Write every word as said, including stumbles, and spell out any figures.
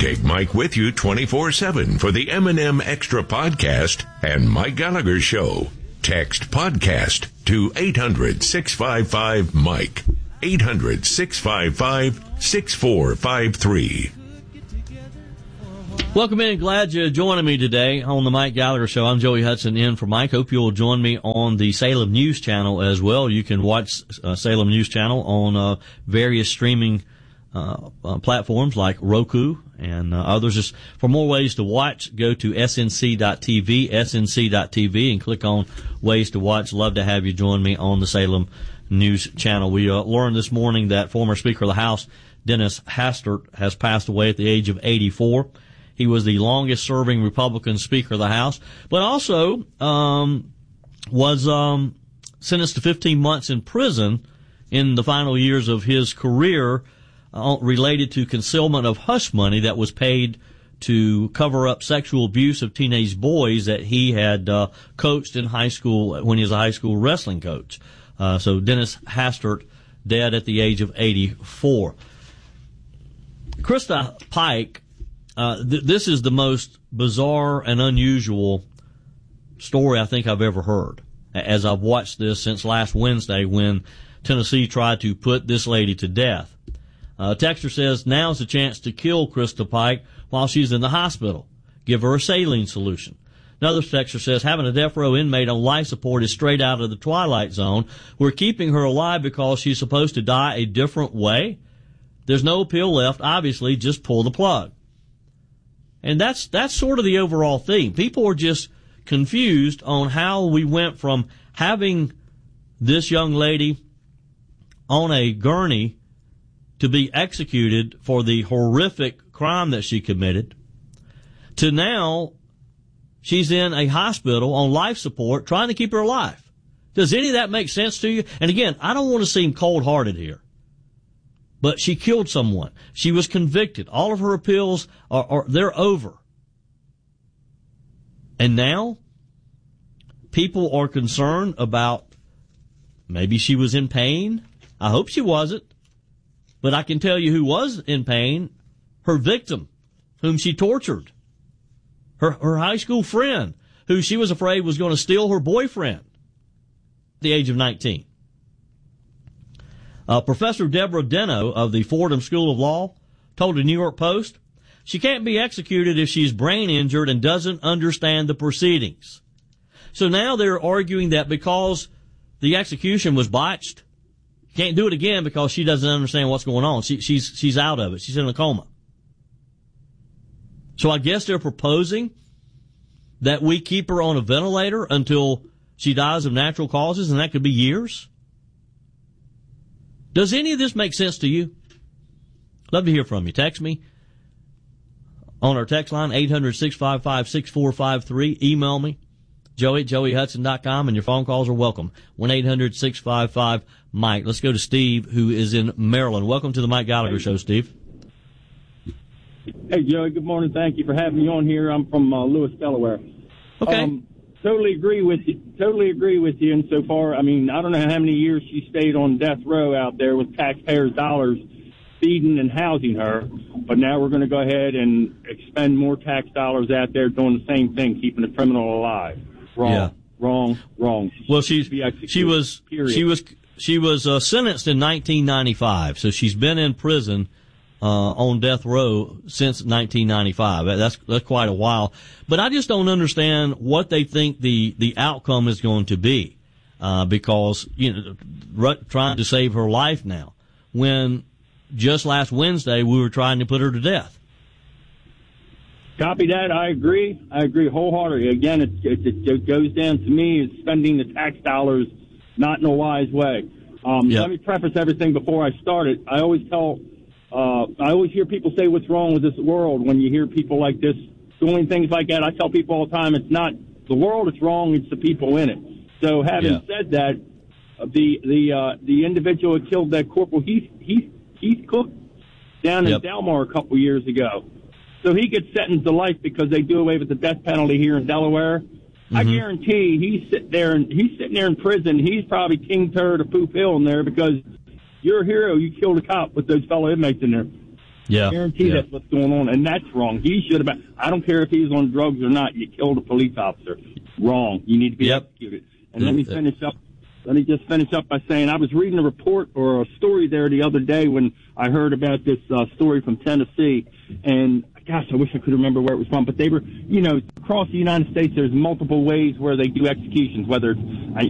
Take Mike with you twenty-four seven for the M and M Extra Podcast and Mike Gallagher Show. Text podcast to eight hundred, six five five, Mike. eight hundred, six five five, six four five three. Welcome in. Glad you're joining me today on the Mike Gallagher Show. I'm Joey Hudson in for Mike. Hope you'll join me on the Salem News Channel as well. You can watch uh, Salem News Channel on uh, various streaming uh, uh, platforms like Roku and uh, others. Just for more ways to watch, go to S N C dot T V, S N C dot T V, and click on Ways to Watch. Love to have you join me on the Salem News Channel. We uh, learned this morning that former Speaker of the House, Dennis Hastert, has passed away at the age of eighty-four. He was the longest-serving Republican Speaker of the House, but also um, was um, sentenced to fifteen months in prison in the final years of his career uh, related to concealment of hush money that was paid to cover up sexual abuse of teenage boys that he had uh, coached in high school when he was a high school wrestling coach. Uh, so Dennis Hastert, dead at the age of eighty-four. Krista Pike. Uh, th- this is the most bizarre and unusual story I think I've ever heard, as I've watched this since last Wednesday when Tennessee tried to put this lady to death. Uh, Texter says, now's the chance to kill Krista Pike while she's in the hospital. Give her a saline solution. Another texter says, having a death row inmate on life support is straight out of the Twilight Zone. We're keeping her alive because she's supposed to die a different way. There's no appeal left. Obviously, just pull the plug. And that's that's sort of the overall theme. People are just confused on how we went from having this young lady on a gurney to be executed for the horrific crime that she committed to now she's in a hospital on life support trying to keep her alive. Does any of that make sense to you? And again, I don't want to seem cold-hearted here. But she killed someone. She was convicted. All of her appeals are, are they're over. And now people are concerned about maybe she was in pain. I hope she wasn't. But I can tell you who was in pain. Her victim, whom she tortured. Her, her high school friend, who she was afraid was going to steal her boyfriend at the age of nineteen. Uh, Professor Deborah Deno of the Fordham School of Law told the New York Post she can't be executed if she's brain injured and doesn't understand the proceedings. So now they're arguing that because the execution was botched, can't do it again because she doesn't understand what's going on. She, she's she's out of it. She's in a coma. So I guess they're proposing that we keep her on a ventilator until she dies of natural causes, and that could be years. Does any of this make sense to you? Love to hear from you. Text me on our text line, eight hundred, six five five, six four five three. Email me, joey at joey hudson dot com, and your phone calls are welcome. one eight hundred, six five five, Mike. Let's go to Steve, who is in Maryland. Welcome to the Mike Gallagher Show, Steve. Hey, Joey. Good morning. Thank you for having me on here. I'm from uh, Lewis, Delaware. Okay. Um, Totally agree with you. Totally agree with you. And so far, I mean, I don't know how many years she stayed on death row out there with taxpayers' dollars feeding and housing her. But now we're going to go ahead and expend more tax dollars out there doing the same thing, keeping the criminal alive. Wrong, yeah. wrong, wrong. She well, she's she was period. she was she was uh, sentenced in nineteen ninety-five, so she's been in prison Uh, on death row since nineteen ninety-five. That's that's quite a while. But I just don't understand what they think the, the outcome is going to be, uh, because, you know, r- trying to save her life now, when just last Wednesday we were trying to put her to death. Copy that. I agree. I agree wholeheartedly. Again, it, it, it goes down to me is spending the tax dollars not in a wise way. Um, yep. Let me preface everything before I start it. I always tell Uh, I always hear people say what's wrong with this world when you hear people like this doing things like that. I tell people all the time, it's not the world that's wrong, it's the people in it. So having yeah. said that, uh, the the uh, the individual who killed that Corporal Heath, Heath, Heath Cook down in yep. Delmar a couple years ago. So he gets sentenced to life because they do away with the death penalty here in Delaware. Mm-hmm. I guarantee he's sitting there and he's sitting there in prison. He's probably king turd of Poop Hill in there because you're a hero. You killed a cop with those fellow inmates in there. Yeah. I guarantee yeah. that's what's going on, and that's wrong. He should have. I don't care if he's on drugs or not. You killed a police officer. Wrong. You need to be Yep. executed. And let me finish up. Let me just finish up by saying I was reading a report or a story there the other day when I heard about this uh, story from Tennessee, and gosh, I wish I could remember where it was from, but they were, you know, across the United States, there's multiple ways where they do executions, whether it's, I,